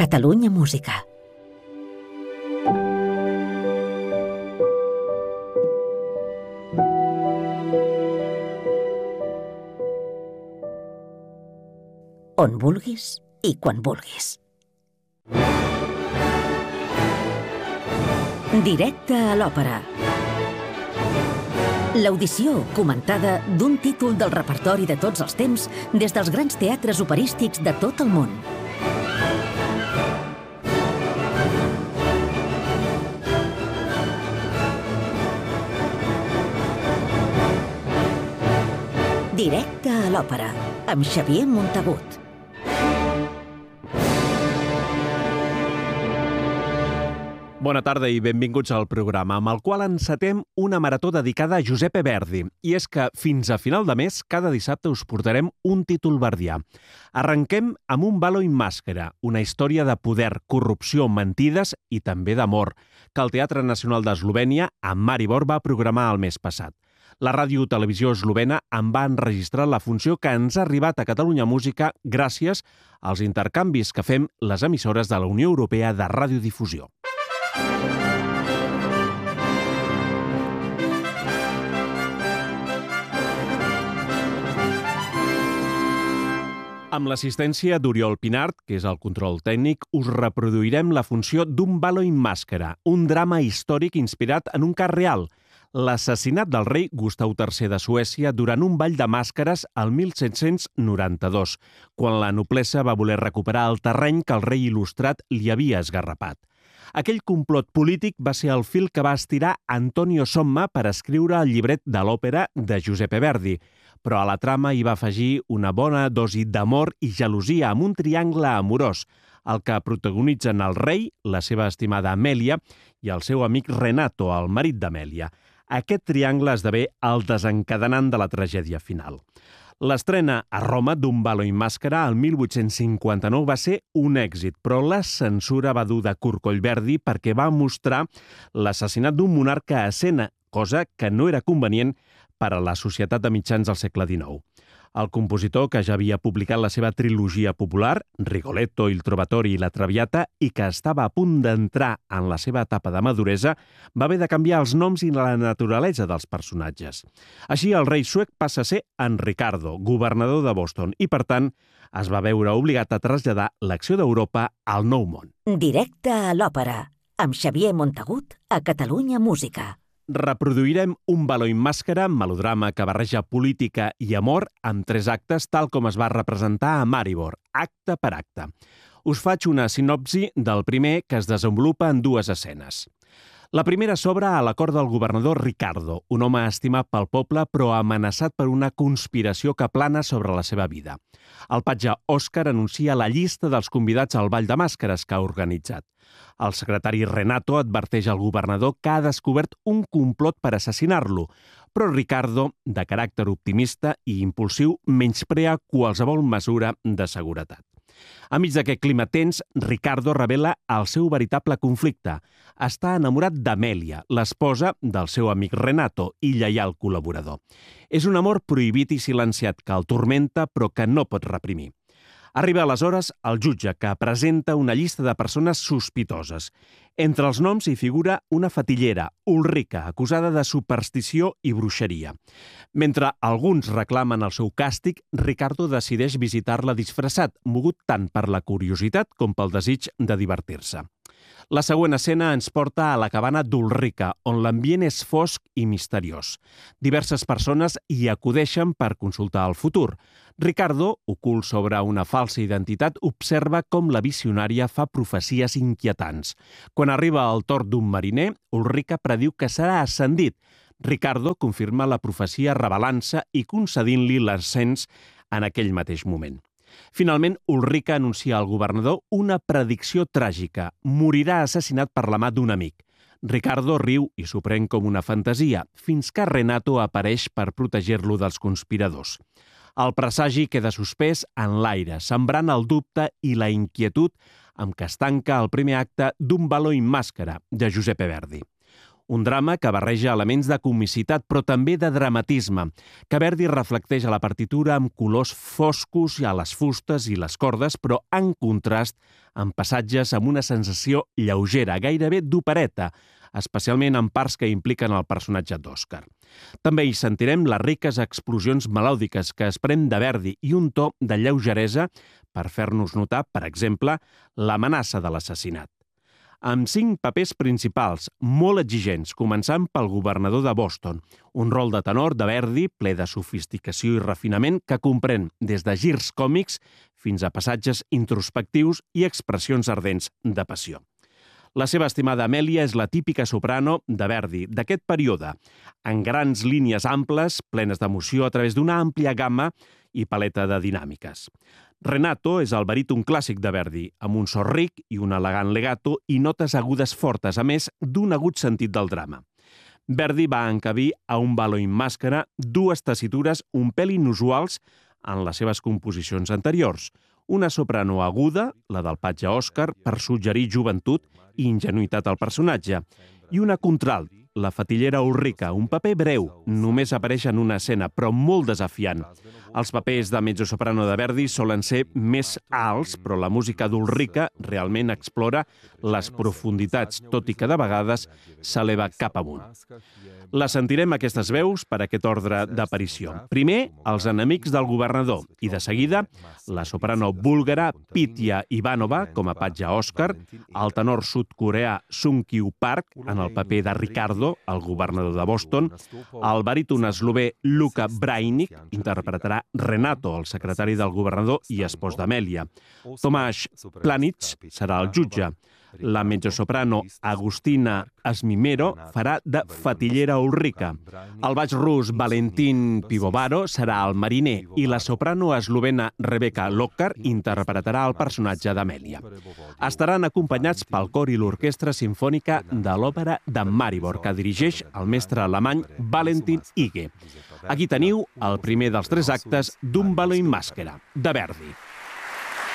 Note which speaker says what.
Speaker 1: Catalunya Música. On vulguis i quan vulguis. Directe a l'òpera. L'audició comentada d'un títol del repertori de tots els temps des dels grans teatres operístics de tot el món. Directe a l'òpera, amb Xavier Montagut.
Speaker 2: Bona tarda i benvinguts al programa, amb el qual encetem una marató dedicada a Giuseppe Verdi. I és que fins a final de mes, cada dissabte us portarem un títol verdià. Arrenquem amb Un ballo in maschera, una història de poder, corrupció, mentides i també d'amor, que el Teatre Nacional d'Eslovènia, a Maribor, va programar el mes passat. La ràdio-televisió eslovena en va enregistrar la funció que ens ha arribat a Catalunya Música gràcies als intercanvis que fem les emissores de la Unió Europea de Radiodifusió. Amb l'assistència d'Oriol Pinart, que és el control tècnic, us reproduirem la funció d'Un ballo in maschera, un drama històric inspirat en un cas real, l'assassinat del rei Gustau III de Suècia durant un ball de màscares al 1792, quan la noblesa va voler recuperar el terreny que el rei il·lustrat li havia esgarrapat. Aquell complot polític va ser el fil que va estirar Antonio Somma per escriure el llibret de l'òpera de Giuseppe Verdi, però a la trama hi va afegir una bona dosi d'amor i gelosia amb un triangle amorós, el que protagonitzen el rei, la seva estimada Amèlia i el seu amic Renato, el marit d'Amèlia. Aquest triangle esdevé el desencadenant de la tragèdia final. L'estrena a Roma d'Un ballo in maschera el 1859 va ser un èxit, però la censura va dur de curt Collverdi perquè va mostrar l'assassinat d'un monarca a escena, cosa que no era convenient per a la societat de mitjans del segle XIX. El compositor, que ja havia publicat la seva trilogia popular, Rigoletto, Il Trovatore i La Traviata, i que estava a punt d'entrar en la seva etapa de maduresa, va haver de canviar els noms i la naturalesa dels personatges. Així, el rei suec passa a ser en Ricardo, governador de Boston, i, per tant, es va veure obligat a traslladar l'acció d'Europa al Nou Món.
Speaker 1: Directe a l'òpera, amb Xavier Montagut a Catalunya Música.
Speaker 2: Reproduirem Un ballo in maschera, melodrama que barreja política i amor amb 3 actes, tal com es va representar a Maribor, acte per acte. Us faig una sinopsi del primer, que es desenvolupa en 2 escenes. La primera s'obre a la cort del governador Ricardo, un home estimat pel poble però amenaçat per una conspiració que plana sobre la seva vida. El patge Òscar anuncia la llista dels convidats al ball de màscares que ha organitzat. El secretari Renato adverteix al governador que ha descobert un complot per assassinar-lo, però Ricardo, de caràcter optimista i impulsiu, menysprea qualsevol mesura de seguretat. Enmig d'aquest clima tens, Ricardo revela el seu veritable conflicte. Està enamorat d'Amèlia, l'esposa del seu amic Renato i lleial col·laborador. És un amor prohibit i silenciat que el turmenta però que no pot reprimir. Arriba aleshores el jutge, que presenta una llista de persones sospitoses. Entre els noms hi figura una fetillera, Ulrica, acusada de superstició i bruixeria. Mentre alguns reclamen el seu càstig, Ricardo decideix visitar-la disfressat, mogut tant per la curiositat com pel desig de divertir-se. La següent escena ens porta a la cabana d'Ulrica, on l'ambient és fosc i misteriós. Diverses persones hi acudeixen per consultar el futur. Ricardo, ocult sobre una falsa identitat, observa com la visionària fa profecies inquietants. Quan arriba el torn d'un mariner, Ulrica prediu que serà ascendit. Ricardo confirma la profecia revelant-se i concedint-li l'ascens en aquell mateix moment. Finalment, Ulrica anuncia al governador una predicció tràgica. Morirà assassinat per la mà d'un amic. Ricardo riu i s'ho pren com una fantasia, fins que Renato apareix per protegir-lo dels conspiradors. El presagi queda suspès en l'aire, sembrant el dubte i la inquietud amb què es tanca el primer acte d'Un ballo in maschera, de Giuseppe Verdi. Un drama que barreja elements de comicitat, però també de dramatisme, que Verdi reflecteix a la partitura amb colors foscos a les fustes i les cordes, però en contrast amb passatges amb una sensació lleugera, gairebé d'opereta, especialment en parts que impliquen el personatge d'Òscar. També hi sentirem les riques explosions melòdiques que es pren de Verdi i un to de lleugeresa per fer-nos notar, per exemple, l'amenaça de l'assassinat. Amb 5 papers principals, molt exigents, començant pel governador de Boston, un rol de tenor de Verdi ple de sofisticació i refinament que comprèn des de girs còmics fins a passatges introspectius i expressions ardents de passió. La seva estimada Amèlia és la típica soprano de Verdi d'aquest període, en grans línies amples, plenes d'emoció a través d'una àmplia gamma i paleta de dinàmiques. Renato és el baríton clàssic de Verdi, amb un so ric i un elegant legato i notes agudes fortes, a més d'un agut sentit del drama. Verdi va encabir a un Baloin Màscara 2 tessitures un pèl inusuals en les seves composicions anteriors. Una soprano aguda, la del patge Òscar, per suggerir joventut i ingenuïtat al personatge, i una contralt, la fatillera Ulrica, un paper breu, només apareix en una escena, però molt desafiant. Els papers de mezzosoprano de Verdi solen ser més alts, però la música d'Ulrica realment explora les profunditats, tot i que de vegades s'eleva cap amunt. La sentirem aquestes veus per aquest ordre d'aparició. Primer, els enemics del governador, i de seguida, la soprano búlgara Pitya Ivanova, com a patge Òscar, el tenor sud-coreà Sung Kyu Park, en el paper de Ricardo, el governador de Boston, el baríton eslové Luka Brainic interpretarà Renato, el secretari del governador i espòs d'Amèlia. Tomasz Planitz serà el jutge. La mezzosoprano Agustina Asmimero farà de fatillera Ulrica. El baix rus Valentin Pivovaro serà el mariner i la soprano eslovena Rebecca Lockar interpretarà el personatge d'Amèlia. Estaran acompanyats pel cor i l'orquestra simfònica de l'òpera de Maribor, que dirigeix el mestre alemany Valentin Ige. Aquí teniu el primer dels 3 actes d'un Baloin Màscara, de Verdi.